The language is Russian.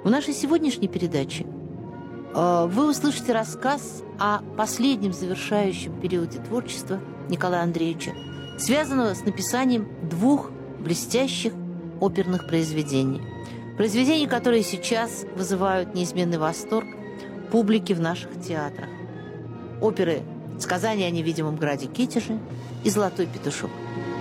В нашей сегодняшней передаче вы услышите рассказ о последнем завершающем периоде творчества Николая Андреевича, связанного с написанием 2 блестящих оперных произведений. Произведений, которые сейчас вызывают неизменный восторг публики в наших театрах. Оперы «Сказание о невидимом граде Китеже» и «Золотой петушок».